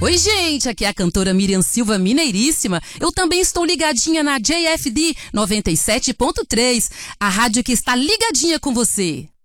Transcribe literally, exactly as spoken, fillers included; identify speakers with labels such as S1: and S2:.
S1: Oi, gente, aqui é a cantora Miriam Silva, mineiríssima. Eu também estou ligadinha na J F D noventa e sete ponto três, a rádio que está ligadinha com você.